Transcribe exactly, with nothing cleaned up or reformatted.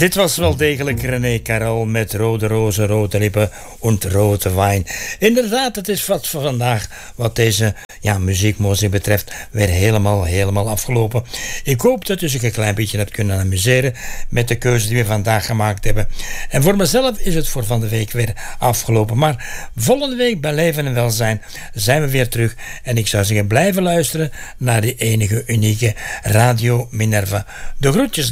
Dit was wel degelijk René Carrel met Rode Rozen, Rode Lippen en Rode Wijn. Inderdaad, het is wat voor vandaag, wat deze ja, muziekmotie betreft, weer helemaal, helemaal afgelopen. Ik hoop dat u zich een klein beetje hebt kunnen amuseren met de keuze die we vandaag gemaakt hebben. En voor mezelf is het voor van de week weer afgelopen. Maar volgende week bij Leven en Welzijn zijn we weer terug. En ik zou zeggen, blijven luisteren naar die enige unieke Radio Minerva. De groetjes.